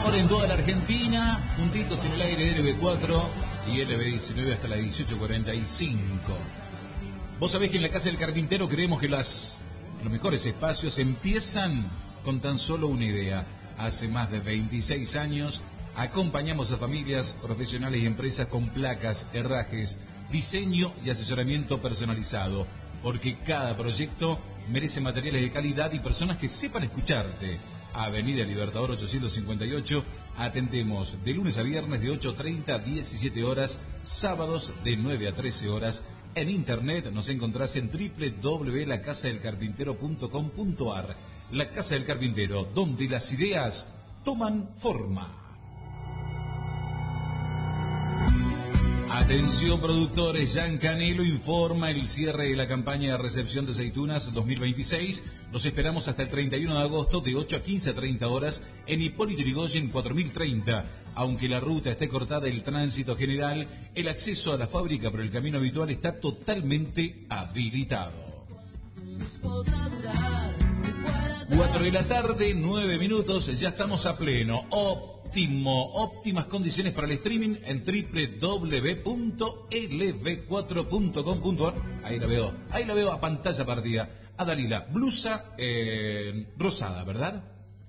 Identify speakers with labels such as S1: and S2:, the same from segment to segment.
S1: hora en toda la Argentina, juntitos en el aire de LB4 y LB19 hasta las 18:45. Vos sabés que en la Casa del Carpintero creemos que los mejores espacios empiezan con tan solo una idea. Hace más de 26 años acompañamos a familias, profesionales y empresas con placas, herrajes, diseño y asesoramiento personalizado, porque cada proyecto merece materiales de calidad y personas que sepan escucharte. Avenida Libertador 858, atendemos de lunes a viernes de 8:30 a 17 horas, sábados de 9 a 13 horas. En internet nos encontrás en www.lacasadelcarpintero.com.ar. La Casa del Carpintero, donde las ideas toman forma. Atención productores, Jan Canelo informa el cierre de la campaña de recepción de aceitunas 2026. Los esperamos hasta el 31 de agosto de 8 a 15 a 30 horas en Hipólito Yrigoyen 4030. Aunque la ruta esté cortada el tránsito general, el acceso a la fábrica por el camino habitual está totalmente habilitado. 4 de la tarde, 9 minutos, ya estamos a pleno. Óptimas condiciones para el streaming en www.lv4.com.ar. Ahí la veo a pantalla partida. A Dalila, blusa rosada, ¿verdad?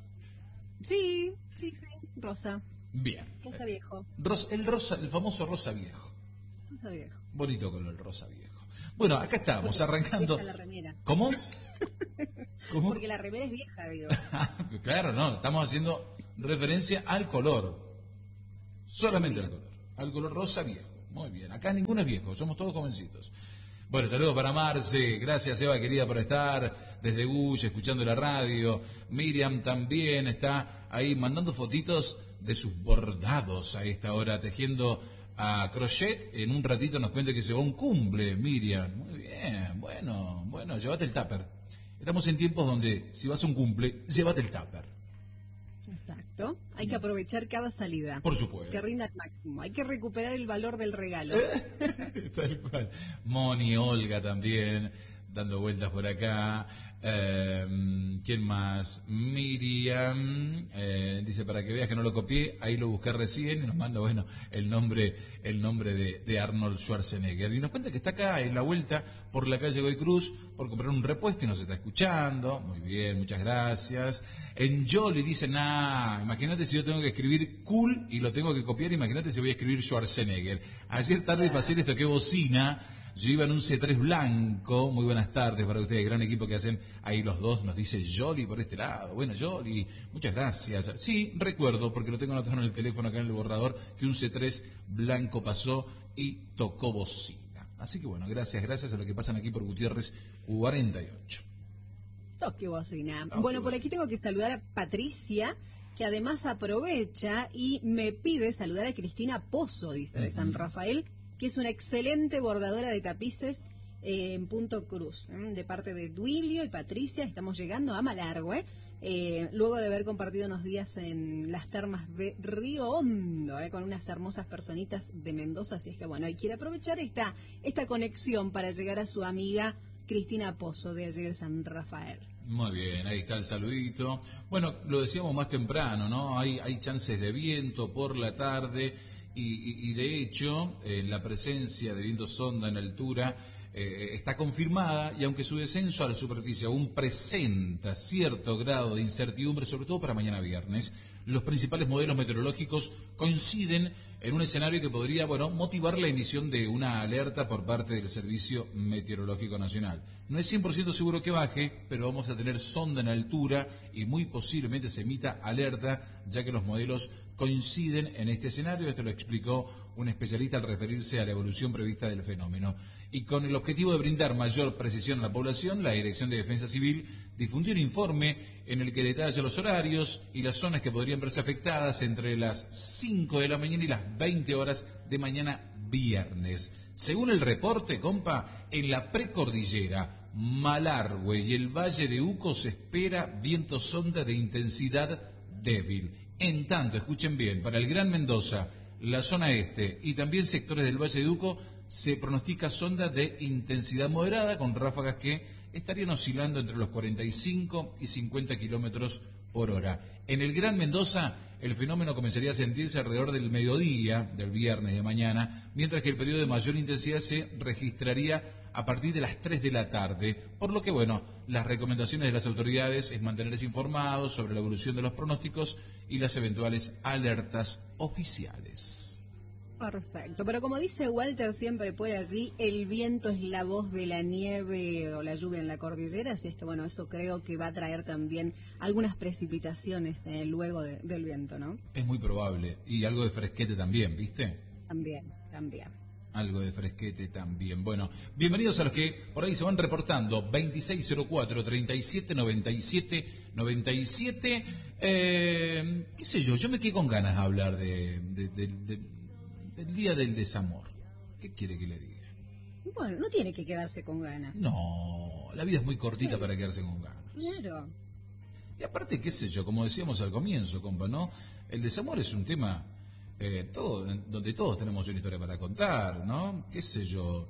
S2: Sí, rosa.
S1: Bien.
S2: Rosa viejo.
S1: El famoso rosa viejo.
S2: Rosa viejo.
S1: Bonito color, el rosa viejo. Bueno, acá estamos arrancando.
S2: La remera.
S1: ¿Cómo? ¿Cómo?
S2: Porque la remera es vieja, digo.
S1: Claro, no, estamos haciendo referencia al color. Solamente al color rosa viejo. Muy bien, acá ninguno es viejo, somos todos jovencitos. Bueno, saludos para Marce, gracias Eva querida por estar desde Gush, escuchando la radio. Miriam también está ahí mandando fotitos de sus bordados a esta hora, tejiendo a crochet. En un ratito nos cuenta que se va a un cumple, Miriam. Muy bien, bueno, llévate el tupper. Estamos en tiempos donde si vas a un cumple, llévate el tupper.
S2: Exacto, hay que aprovechar cada salida.
S1: Por supuesto.
S2: Que rinda al máximo, hay que recuperar el valor del regalo.
S1: Tal cual. Moni, Olga también, dando vueltas por acá. ¿Quién más? Miriam, dice, para que veas que no lo copié, ahí lo busqué recién, y nos manda, el nombre de Arnold Schwarzenegger. Y nos cuenta que está acá en la vuelta por la calle Goy Cruz por comprar un repuesto y nos está escuchando. Muy bien, muchas gracias. En Jolly dicen, imagínate si yo tengo que escribir cool y lo tengo que copiar, imagínate si voy a escribir Schwarzenegger. Ayer tarde pasé le toqué bocina. Yo iba en un C3 blanco. Muy buenas tardes para ustedes, gran equipo que hacen ahí los dos. Nos dice Jolly por este lado. Bueno, Jolly, muchas gracias. Sí, recuerdo, porque lo tengo anotado en el teléfono acá en el borrador, que un C3 blanco pasó y tocó bocina. Así que bueno, gracias a lo que pasan aquí por Gutiérrez 48.
S2: Toque bocina. Bueno, por aquí tengo que saludar a Patricia, que además aprovecha y me pide saludar a Cristina Pozo, dice, de San Rafael, que es una excelente bordadora de tapices en Punto Cruz, de parte de Duilio y Patricia. Estamos llegando a Malargüe, luego de haber compartido unos días en las termas de Río Hondo, con unas hermosas personitas de Mendoza. Así es que bueno, ahí quiere aprovechar esta conexión para llegar a su amiga Cristina Pozo, de allí de San Rafael.
S1: Muy bien, ahí está el saludito. Bueno, lo decíamos más temprano, ¿no? Hay chances de viento por la tarde. Y de hecho, la presencia de viento sonda en altura está confirmada, y aunque su descenso a la superficie aún presenta cierto grado de incertidumbre, sobre todo para mañana viernes, los principales modelos meteorológicos coinciden en un escenario que podría, motivar la emisión de una alerta por parte del Servicio Meteorológico Nacional. No es 100% seguro que baje, pero vamos a tener sonda en altura y muy posiblemente se emita alerta, ya que los modelos coinciden en este escenario. Esto lo explicó un especialista al referirse a la evolución prevista del fenómeno. Y con el objetivo de brindar mayor precisión a la población, la Dirección de Defensa Civil difundió un informe en el que detalla los horarios y las zonas que podrían verse afectadas entre las 5 de la mañana y las 20 horas de mañana viernes. Según el reporte, en la precordillera, Malargüe y el Valle de Uco se espera viento sonda de intensidad débil. En tanto, escuchen bien, para el Gran Mendoza, la zona este y también sectores del Valle de Uco se pronostica sonda de intensidad moderada con ráfagas que estarían oscilando entre los 45 y 50 kilómetros por hora. En el Gran Mendoza, el fenómeno comenzaría a sentirse alrededor del mediodía del viernes de mañana, mientras que el periodo de mayor intensidad se registraría a partir de las 3 de la tarde, por lo que, bueno, las recomendaciones de las autoridades es mantenerse informados sobre la evolución de los pronósticos y las eventuales alertas oficiales.
S2: Perfecto, pero como dice Walter siempre por allí, el viento es la voz de la nieve o la lluvia en la cordillera, así es que bueno, eso creo que va a traer también algunas precipitaciones luego del viento, ¿no?
S1: Es muy probable, y algo de fresquete también, ¿viste?
S2: También.
S1: Algo de fresquete también. Bueno, bienvenidos a los que por ahí se van reportando, 2604-3797-97. Qué sé yo me quedé con ganas de hablar del Día del Desamor. ¿Qué quiere que le diga?
S2: Bueno, no tiene que quedarse con ganas.
S1: No, la vida es muy cortita para quedarse con ganas.
S2: Claro.
S1: Y aparte, qué sé yo, como decíamos al comienzo, compa, ¿no? El desamor es un tema donde todos tenemos una historia para contar, ¿no? Qué sé yo,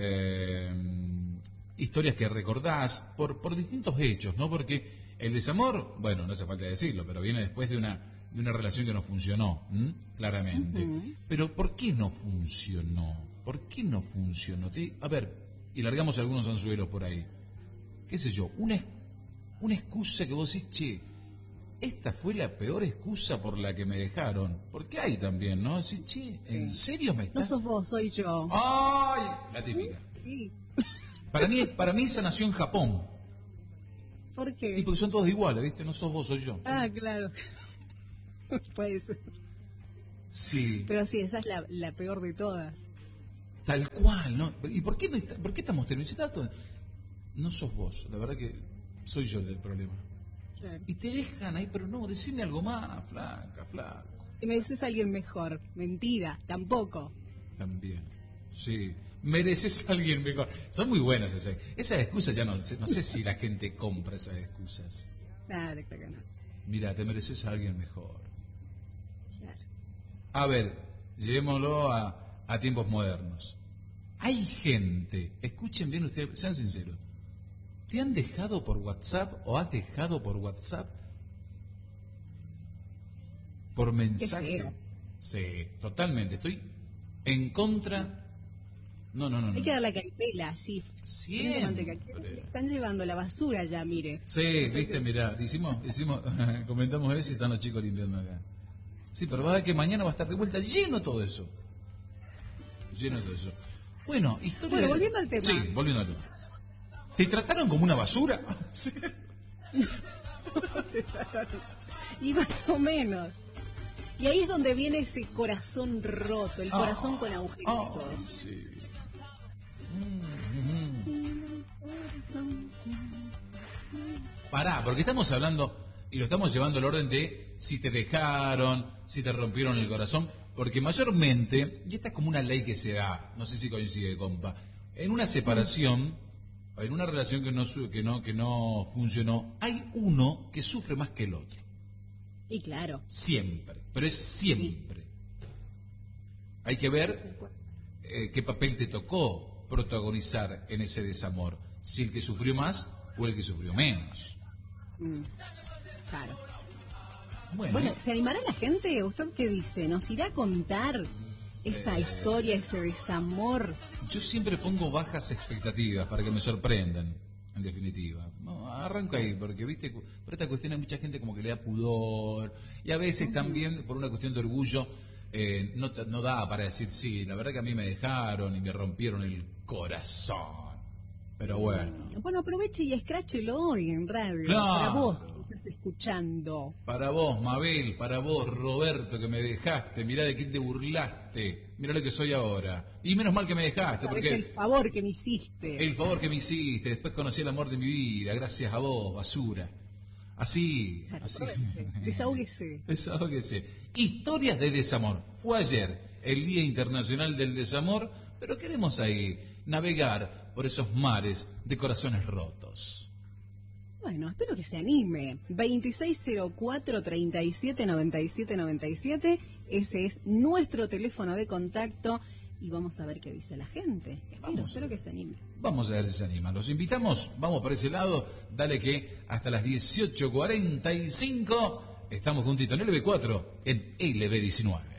S1: historias que recordás por distintos hechos, ¿no? Porque el desamor, bueno, no hace falta decirlo, pero viene después de una relación que no funcionó, claramente.
S2: Uh-huh.
S1: Pero ¿por qué no funcionó? ¿Por qué no funcionó? A ver, y largamos algunos anzuelos por ahí. ¿Qué sé yo? Una excusa que vos decís, che, esta fue la peor excusa por la que me dejaron. Porque hay también, ¿no? Decís, che, ¿en serio me estás...?
S2: No sos vos, soy yo.
S1: ¡Ay! La típica.
S2: Sí.
S1: Para mí esa nació en Japón.
S2: ¿Por qué?
S1: Y porque son todos iguales, ¿viste? No sos vos, soy yo.
S2: Ah, claro. Puede ser.
S1: Sí.
S2: Pero sí, esa es la peor de todas.
S1: Tal cual, ¿no? ¿Y por qué estamos terminando? No sos vos, la verdad que soy yo el del problema.
S2: Claro.
S1: Y te dejan ahí, pero no, decime algo más, flaco.
S2: Y me dices a alguien mejor. Mentira, tampoco.
S1: También, sí. Mereces a alguien mejor. Son muy buenas esas excusas, ya no sé si la gente compra esas excusas.
S2: Claro que no.
S1: Mira, te mereces a alguien mejor.
S2: Claro.
S1: A ver, llevémoslo a tiempos modernos. Hay gente, escuchen bien ustedes, sean sinceros, ¿te han dejado por WhatsApp o has dejado por WhatsApp? ¿Por mensaje?
S2: Qué feo.
S1: Sí, totalmente. Estoy en contra. No.
S2: Hay que dar la caripela, sí.
S1: Siempre.
S2: Están llevando la basura ya, mire.
S1: Sí, viste, mirá, hicimos, comentamos eso y están los chicos limpiando acá. Sí, pero vas a ver que mañana va a estar de vuelta lleno todo eso. Bueno, historia.
S2: Bueno, volviendo al tema.
S1: Sí, volviendo al tema. ¿Te trataron como una basura? Sí.
S2: Y más o menos. Y ahí es donde viene ese corazón roto, el corazón con agujeritos.
S1: Sí. Pará, porque estamos hablando y lo estamos llevando al orden de si te dejaron, si te rompieron el corazón, porque mayormente, y esta es como una ley que se da, no sé si coincide, compa, en una separación, en una relación que no funcionó, hay uno que sufre más que el otro.
S2: Y claro.
S1: Siempre, pero es siempre. Hay que ver qué papel te tocó protagonizar en ese desamor, si el que sufrió más o el que sufrió menos.
S2: Claro.
S1: Bueno,
S2: ¿se animará la gente? ¿Usted qué dice? ¿Nos irá a contar esta historia, ese desamor?
S1: Yo siempre pongo bajas expectativas para que me sorprendan, en definitiva. No, arranco ahí, porque viste, por esta cuestión hay mucha gente como que le da pudor, y a veces también por una cuestión de orgullo no da para decir, sí, la verdad que a mí me dejaron y me rompieron el corazón. Pero bueno.
S2: Bueno, aproveche y escráchelo hoy en radio.
S1: Claro.
S2: Para vos que estás escuchando.
S1: Para vos, Mabel, para vos, Roberto, que me dejaste. Mirá de quién te burlaste. Mirá lo que soy ahora. Y menos mal que me dejaste.
S2: Sabés
S1: Porque
S2: el favor que me hiciste.
S1: el favor que me hiciste. Después conocí el amor de mi vida. Gracias a vos, basura. Así.
S2: Desahógese.
S1: Desahógese. Historias de desamor. Fue ayer el Día Internacional del Desamor, pero queremos ahí navegar por esos mares de corazones rotos.
S2: Bueno, espero que se anime. 2604-3797-97, ese es nuestro teléfono de contacto y vamos a ver qué dice la gente. Espero que se anime.
S1: Vamos a ver si se animan. Los invitamos, vamos por ese lado. Dale que hasta las 18:45 estamos juntitos en LB4, en LB19.